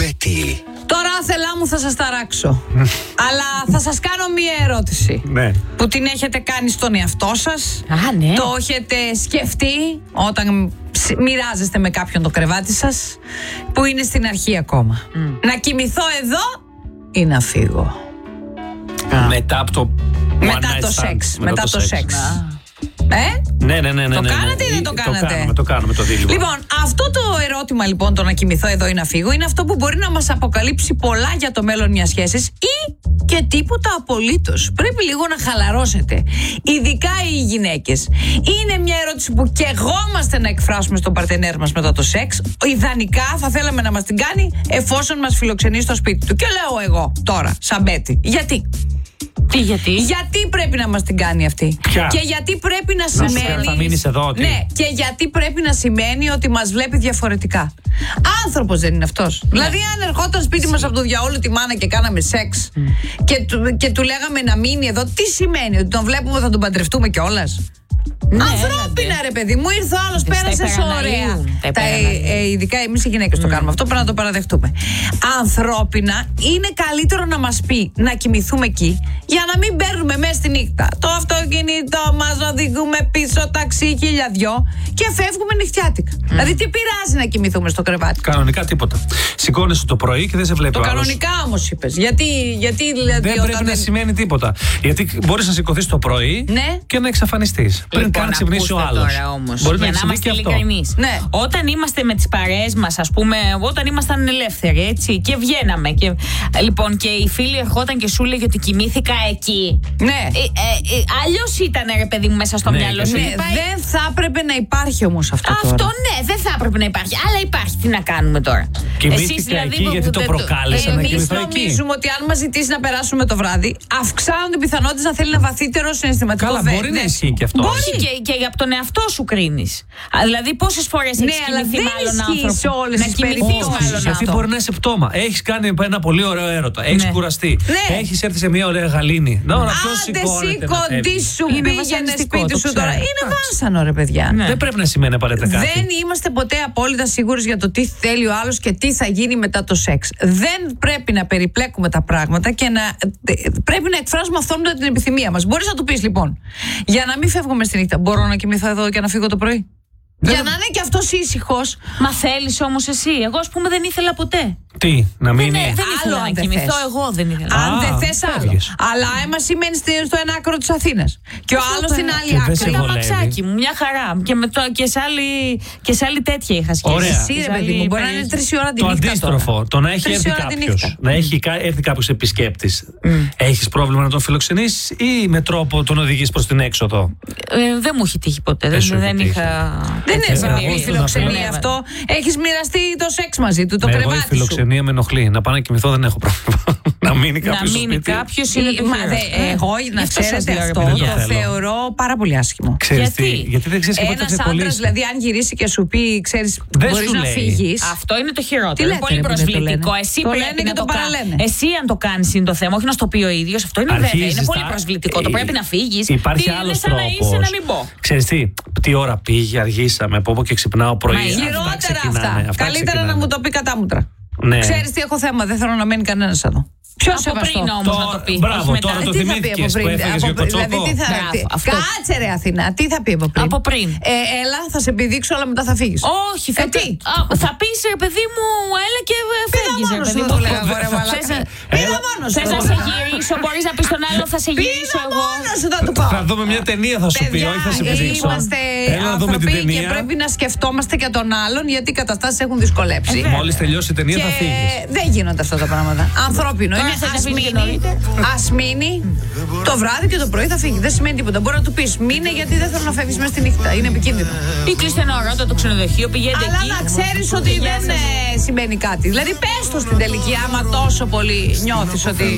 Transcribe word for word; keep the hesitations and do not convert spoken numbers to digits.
Πέτει. Τώρα άθελά μου θα σας ταράξω. Αλλά θα σας κάνω μία ερώτηση. Ναι. Που την έχετε κάνει στον εαυτό σας. Α, ναι. Το έχετε σκεφτεί όταν μοιράζεστε με κάποιον το κρεβάτι σας, που είναι στην αρχή ακόμα. Mm. Να κοιμηθώ εδώ ή να φύγω? Μετά από το Μετά το σεξ. Μετά το σεξ. Ε? Ναι, ναι, ναι, ναι. Το ναι, κάνατε ναι. ή δεν το κάνατε? Το κάνουμε, το κάνουμε το δίλημα. Λοιπόν, αυτό το ερώτημα λοιπόν, το να κοιμηθώ εδώ ή να φύγω, είναι αυτό που μπορεί να μας αποκαλύψει πολλά για το μέλλον μιας σχέσης ή και τίποτα απολύτως. Πρέπει λίγο να χαλαρώσετε. Ειδικά οι γυναίκες. Είναι μια ερώτηση που και εγώμαστε να εκφράσουμε στον παρτενέρ μας μετά το σεξ. Ιδανικά θα θέλαμε να μας την κάνει εφόσον μας φιλοξενεί στο σπίτι του. Και λέω εγώ τώρα, σαν Πέτη, γιατί? Τι, γιατί? Γιατί πρέπει να μας την κάνει αυτή? Ποια? Και γιατί πρέπει να, να σημαίνει. Θα μείνεις εδώ, τι? Ναι, και γιατί πρέπει να σημαίνει ότι μας βλέπει διαφορετικά. Άνθρωπος δεν είναι αυτός. Ναι. Δηλαδή, αν ερχόταν σπίτι μας από το διαόλου τη μάνα και κάναμε σεξ mm. και, του, και του λέγαμε να μείνει εδώ, τι σημαίνει? Ότι τον βλέπουμε, θα τον παντρευτούμε κιόλας? Ναι, ανθρώπινα έλατε. Ρε παιδί μου, ήρθε ο άλλος, πέρασε ωραία. Τα, ε, ε, ειδικά εμείς οι γυναίκες mm. το κάνουμε αυτό, πρέπει να το παραδεχτούμε. Ανθρώπινα είναι καλύτερο να μας πει να κοιμηθούμε εκεί, για να μην παίρνουμε μέσα στη νύχτα το αυτοκίνητο μας, οδηγούμε πίσω ταξί χίλια δυο και φεύγουμε νυχτιάτικα. Mm. Δηλαδή, τι πειράζει να κοιμηθούμε στο κρεβάτι? Κανονικά τίποτα. Σηκώνεσαι το πρωί και δεν σε βλέπει το ο άλλος. Κανονικά όμως είπες. Γιατί, γιατί δηλαδή, δεν πρέπει να σημαίνει τίποτα. Γιατί μπορείς να σηκωθείς το πρωί ναι. και να εξαφανιστείς. Πριν καν ξυπνήσει ο άλλος. Μπορεί να, να είμαστε ειλικρινείς. Ναι. Όταν είμαστε με τις παρέες μας, ας πούμε, όταν ήμασταν ελεύθεροι, έτσι, και βγαίναμε. Και, λοιπόν, και η φίλη ερχόταν και σου λέγε ότι κοιμήθηκα εκεί. Ναι. Ε, ε, ε, αλλιώς ήταν, ρε παιδί μου, μέσα στο ναι, μυαλό σου. Ναι, δεν θα έπρεπε να υπάρχει όμως αυτό. Αυτό τώρα. Ναι, δεν θα έπρεπε να υπάρχει. Αλλά υπάρχει. Τι να κάνουμε τώρα? Κοιμήθηκα δηλαδή, εκεί γιατί το προκάλεσα να κοιμηθώ εκεί. Εμείς νομίζουμε ότι αν μας ζητήσει να περάσουμε το βράδυ, αυξάνονται οι πιθανότητες να θέλει ένα βαθύτερο συναισθηματικό βέο. Καλά, μπορεί να ισχύει και αυτό. Μπορεί και, και από τον εαυτό σου κρίνεις. Δηλαδή, πόσες φορές έχεις ναι, κοιμηθεί με άλλον άνθρωπο? Σε όλες τις περιπτώσεις. Γιατί μπορεί να είσαι πτώμα. Έχεις κάνει ένα πολύ ωραίο έρωτα. Έχεις ναι. κουραστεί. Ναι. Έχεις έρθει σε μια ωραία γαλήνη. Να, άντε εσύ κοντή σου πήγαινε σπίτι σου τώρα. Είναι βάσανο, ρε παιδιά. Δεν πρέπει να σημαίνει απαραίτητα κάτι. Δεν είμαστε ποτέ απόλυτα σίγουροι για το τι θέλει ο άλλος και τι θα γίνει μετά το σεξ. Δεν πρέπει να περιπλέκουμε τα πράγματα και να πρέπει να εκφράσουμε αυτόματα την επιθυμία μας. Μπορείς να του πεις λοιπόν, για να μην φεύγουμε στη νύχτα, μπορώ να κοιμηθώ εδώ και να φύγω το πρωί? Δεν... Για να είναι και αυτός ήσυχος. Μα θέλεις όμως εσύ? Εγώ, ας πούμε, δεν ήθελα ποτέ. Τι, να μείνει? Ναι, δεν ήθελα άλλο να κοιμηθώ, εγώ δεν ήθελα. Αν δεν θες άλλο. Αλλά έμα σημαίνει στο ένα άκρο της Αθήνας και ο άλλος στην άλλη άκρη. Είχα μαξάκι μου, μια χαρά. Και, με το, και, σε άλλη, και σε άλλη τέτοια είχα σχέση. Ωραία. Εσύ, ρε παιδί μου, μπορεί να είναι τρεις ώρα τη νύχτα. Το αντίστροφο, τώρα. Το να έχει έρθει κάποιος, να έχει έρθει κάποιος επισκέπτης. Mm. Έχεις πρόβλημα να τον φιλοξενείς ή με τρόπο τον οδηγείς προς την έξοδο? Ε, δεν μου έχει τύχει ποτέ. Δεν, δεν είχα. Δεν είναι φιλοξενία αυτό. Έχεις μοιραστεί το σεξ μαζί του, το κρεβάτι σου. Η φιλοξενία με ενοχλεί. Να πάω να κοιμηθώ δεν έχω πρόβλημα. Να μείνει κάποιος στο σπίτι. Κάποιος είναι το Εγώ, να ξέρετε, αυτό το θεωρώ πάρα πολύ άσχημο. Γιατί δεν ξέρεις ένας άντρας, δηλαδή, αν γυρίσει και σου πει, ξέρεις, μπορείς να φύγεις. Αυτό είναι το χειρότερο. Είναι πολύ προσβλητικό. Εσύ πρέπει να το κάνεις. Εσύ, αν το κάνεις, είναι το θέμα. Όχι να στο πει ο ίδιος. Αυτό είναι βέβαια. Είναι πολύ προσβλητικό. Το πρέπει να φύγεις. Υπάρχει άλλος τρόπος. Ξέρεις τι, τι ώρα πήγε, αργήσαμε, από όπου και ξυπνάω πρωί. Χειρότερα αυτά. Καλύτερα να μου το πει κατάμουτρα. Ναι. Ξέρεις τι έχω θέμα, δεν θέλω να μένει κανένας εδώ. Ποιος από πριν όμως να το πει. Μπράβο, τώρα το θυμήθηκες που έφεγες για κοτσόκο. Δηλαδή, τι θα πει. Κάτσε ρε Αθηνά, τι θα πει από πριν. Από πριν. Ε, έλα, θα σε επιδείξω, αλλά μετά θα φύγεις. Όχι, θα, ε, θα πεις ρε παιδί μου, έλα και φεύγεις ρε παιδί μου. Πήδα μόνος σου. Θες να σε γυρίσω, μπορείς να πεις στον άλλο θα σε γυρίσω εγώ. Θα δούμε μια ταινία, θα σου πει, όχι θα σε επιδείξω. Είμαστε άνθρωποι και πρέπει να σκεφτόμαστε και τον άλλον, γιατί οι καταστάσεις έχουν δυσκολέψει. Μόλις τελειώσει η ταινία θα φύγεις. Δεν γίνονται αυτά τα πράγματα. Ανθρώπινο. Ας μείνει, ας μείνει το βράδυ και το πρωί θα φύγει. Δεν σημαίνει τίποτα. Μπορεί να του πεις μείνε γιατί δεν θέλω να φεύγεις μέσα στη νύχτα. Είναι επικίνδυνο. Ή κλείστε ένα ώρα το ξενοδοχείο, πηγαίνετε αλλά εκεί. Αλλά να ξέρεις ότι δεν ε, σημαίνει κάτι. Δηλαδή πες το στην τελική, άμα τόσο πολύ νιώθεις ότι